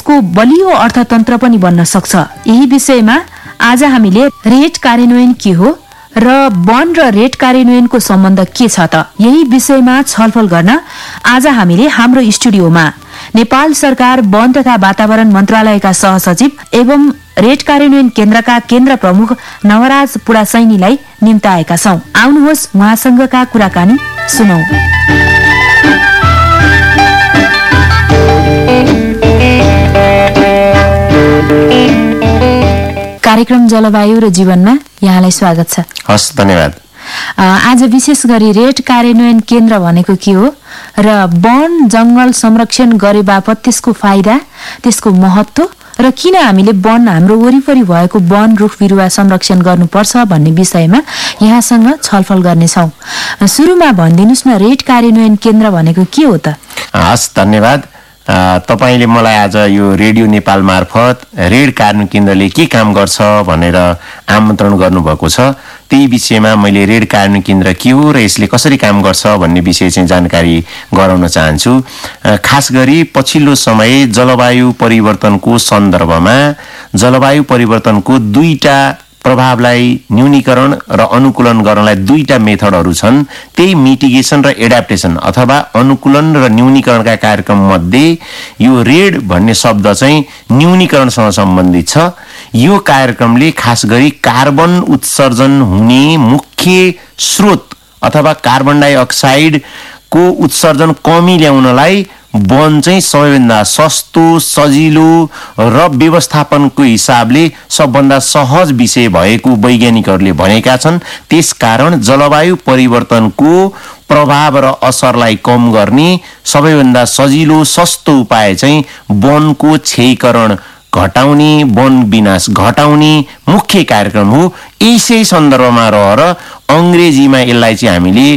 देशको बलियो अर्थतन्त्र पनि बन्न सक्छ। यही विषयमा आज हामीले रेट कार्यान्वयन के हो र वन र रेट कार्यान्वयनको सम्बन्ध के छ त, यही विषयमा छलफल गर्न आज हामीले हाम्रो स्टुडियोमा नेपाल सरकार वन तथा वातावरण मन्त्रालयका सहसचिव एवं रेट कार्यान्वयन केन्द्रका केन्द्र प्रमुख नवराज पुडासैनीलाई निम्ताएका छौं। आउनुहोस् उहाँसँगका कुराकानी सुनौ। कार्यक्रम जलवायु र जीवनमा यहाँलाई स्वागत छ। हस्, धन्यवाद। आज विशेष गरी रेट कार्यान्वयन केन्द्र भनेको के हो र वन जंगल संरक्षण गरे बापत त्यसको फाइदा, त्यसको महत्व र किन हामीले वन, हाम्रो वरिपरि भएको वन रुख बिरुवा संरक्षण गर्नुपर्छ भन्ने विषयमा यहाँसँग छलफल गर्नेछौँ। सुरुमा भनिदिनुहोस् न, रेट कार्यान्वयन केन्द्र भनेको के हो त? हस्, धन्यवाद। तपाईले मलाई आज यो रेडियो नेपाल मार्फत रेड कार्यान्वयन केन्द्रले के काम गर्छ भनेर आमन्त्रण गर्नुभएको छ। त्यही विषयमा मैले रेड कार्यान्वयन केन्द्र के हो र यसले कसरी काम गर्छ भन्ने विषय चाहिँ जानकारी गराउन चाहन्छु। खास गरी पछिल्लो समय जलवायु परिवर्तनको सन्दर्भमा जलवायु परिवर्तनको दुईटा प्रभावलाई न्यूनीकरण र अनुकूलन गर्नलाई दुईटा मेथडहरू छन्। त्यही मिटिगेसन र एडाप्टेसन अथवा अनुकूलन र न्यूनीकरणका कार्यक्रम मध्ये यो रेड भन्ने शब्द चाहिँ न्यूनीकरणसँग सम्बन्धित छ। यो कार्यक्रमले खास गरी कार्बन उत्सर्जन हुने मुख्य स्रोत अथवा कार्बन डाइअक्साइडको उत्सर्जन कमी ल्याउनलाई वन चाहिँ सबैभन्दा सस्तो, सजिलो र व्यवस्थापनको हिसाबले सबभन्दा सहज विषय भएको वैज्ञानिकहरूले भनेका छन्। त्यसकारण जलवायु परिवर्तनको प्रभाव र असरलाई कम गर्ने सबैभन्दा सजिलो, सस्तो उपाय चाहिँ वनको क्षयीकरण घटाउने, वन विनाश घटाउने मुख्य कार्यक्रम हो। यसै सन्दर्भमा रहेर अंग्रेजीमा यसलाई चाहिँ हामीले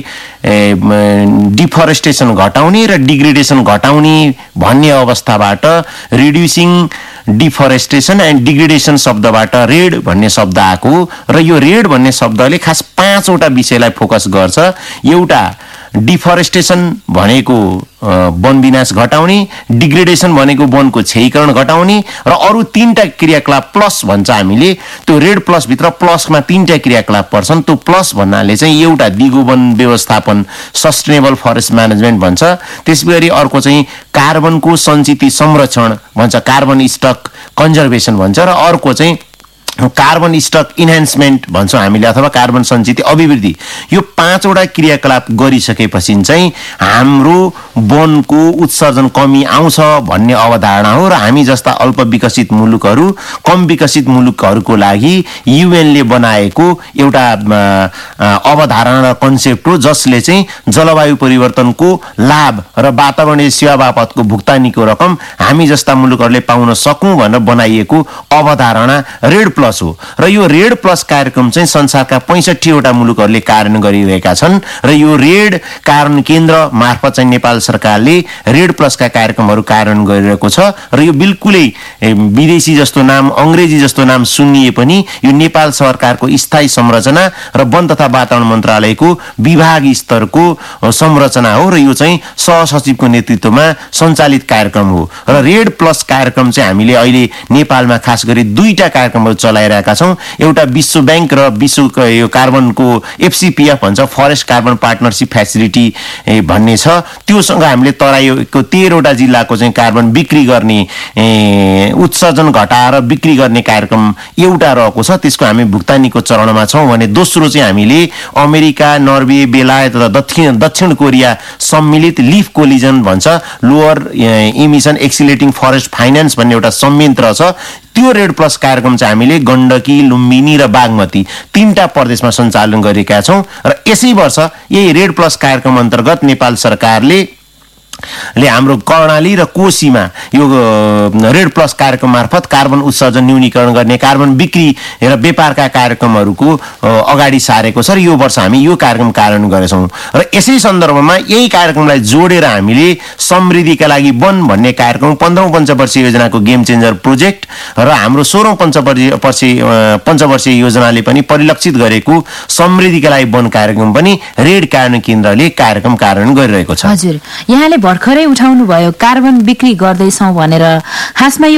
डिफरेस्टेसन घटाउने र डिग्रेडेसन घटाउने भन्ने अवस्थाबाट रिड्युसिङ डिफरेस्टेसन एन्ड डिग्रेडेसन शब्दबाट रेड भन्ने शब्द आएको र यो रेड भन्ने शब्दले खास 5 वटा विषयलाई फोकस गर्छ। एउटा डिफरेस्टेसन भनेको वन विनाश घटाउने, डिग्रेडेसन भनेको वनको क्षयीकरण घटाउने र अरू 3टा क्रियाकलाप प्लस भन्छ हामीले। त्यो रेड प्लस भित्र प्लसमा 3टा क्रियाकलाप पर्छन्। त्यो प्लस भन्नाले चाहिँ एउटा दिगो वन व्यवस्थापन, सस्टेनेबल फरेस्ट म्यानेजमेन्ट भन्छ। त्यसैगरी अर्को चाहिँ कार्बनको सञ्चित संरक्षण भन्छ, कार्बन स्टक कन्जर्भेसन भन्छ र अर्को चाहिँ कार्बन स्टक इन्हान्समेन्ट भन्छौँ हामीले अथवा कार्बन सञ्चित अभिवृद्धि। यो 5 वटा क्रियाकलाप गरिसकेपछि चाहिँ हाम्रो वनको उत्सर्जन कमी आउँछ भन्ने अवधारणा हो र हामी जस्ता अल्प विकसित मुलुकहरू, कम विकसित मुलुकहरूको लागि युएनले बनाएको एउटा अवधारणा र कन्सेप्ट हो, जसले चाहिँ जलवायु परिवर्तनको लाभ र वातावरणीय सेवा बापतको भुक्तानीको रकम हामी जस्ता मुलुकहरूले पाउन सकौँ भनेर बनाइएको अवधारणा रेड प्लस हो। र यो रेड प्लस कार्यक्रम चाहिँ संसारका 65 वटा मुलुकहरूले कार्यान्वयन गरिरहेका छन् र यो रेड कार्यान्वयन केन्द्र मार्फत चाहिँ नेपाल सरकारले रेड प्लसका कार्यक्रमहरू कार्यान्वयन गरिरहेको छ। र यो बिल्कुलै विदेशी जस्तो नाम, अंग्रेजी जस्तो नाम सुनिए पनि यो नेपाल सरकारको स्थायी संरचना र वन तथा वातावरण मन्त्रालयको विभाग स्तरको संरचना हो र यो चाहिँ सहसचिवको नेतृत्वमा सञ्चालित कार्यक्रम हो। र रेड प्लस कार्यक्रम चाहिँ हामीले अहिले नेपालमा खास गरी 2टा कार्यक्रमहरू चलाइरहेका छौँ। एउटा विश्व बैंक र विश्वको यो कार्बनको FCPF भन्छ, फरेस्ट कार्बन पार्टनरशिप फेसिलिटी भन्ने छ। त्योसँग हामीले तराईको 13 वटा जिल्लाको चाहिँ कार्बन बिक्री गर्ने, उत्सर्जन घटाएर बिक्री गर्ने कार्यक्रम एउटा रहेको छ। त्यसको हामी भुक्तानीको चरणमा छौँ भने दोस्रो चाहिँ हामीले अमेरिका, नर्वे, बेलायत र दक्षिण कोरिया सम्मिलित लिफ कोलिजन भन्छ, लोअर इमिसन एक्सिलेटिङ फरेस्ट फाइनेन्स भन्ने एउटा संयन्त्र छ। त्यो रेड प्लस कार्यक्रम चाहिँ हामीले गण्डकी, लुम्बिनी र बागमती 3टा प्रदेशमा सञ्चालन गरेका छौँ। र यसै वर्ष यही रेड प्लस कार्यक्रम अन्तर्गत नेपाल सरकारले हाम्रो कर्णाली र कोशीमा यो रेड प्लस कार्यक्रम मार्फत कार्बन उत्सर्जन न्यूनीकरण गर्ने, कार्बन बिक्री र व्यापारका कार्यक्रमहरूको अगाडि सारेको छ र यो वर्ष हामी यो कार्यक्रम कार्यान्वयन गरेछौँ। र यसै सन्दर्भमा यही कार्यक्रमलाई जोडेर हामीले समृद्धिका लागि वन भन्ने कार्यक्रम 15औं पञ्चवर्षीय योजनाको गेम चेन्जर प्रोजेक्ट र हाम्रो 16औं पञ्चवर्षीय योजनाले पनि परिलक्षित गरेको समृद्धिका लागि वन कार्यक्रम पनि रेड कार्यान्वयन केन्द्रले कार्यक्रम कार्यान्वयन गरिरहेको छ। हजुर, यहाँले भर्खरै उठाउनु भयो कार्बन बिक्री गर्दैछौँ भनेर। खासमा